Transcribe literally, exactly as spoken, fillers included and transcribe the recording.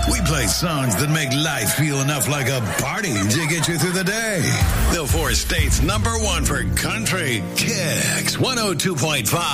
We play songs that make life feel enough like a party to get you through the day. The four states number one for country, Kicks one oh two point five.